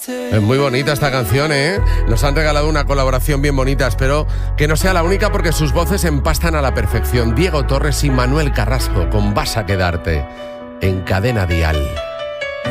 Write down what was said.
Es muy bonita esta canción, ¿eh? Nos han regalado una colaboración bien bonita. Espero que no sea la única porque sus voces empastan a la perfección. Diego Torres y Manuel Carrasco con Vas a quedarte en Cadena Dial.